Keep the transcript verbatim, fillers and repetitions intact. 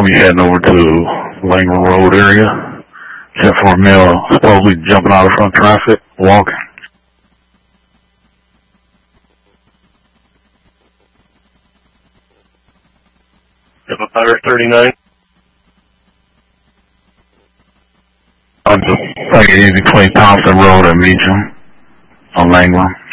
I'll be heading over to Langland Road area. ten four male supposedly jumping out of front traffic, walking. You have a Powder thirty-nine? I'm just like in between Thompson Road and Meacham on Langland.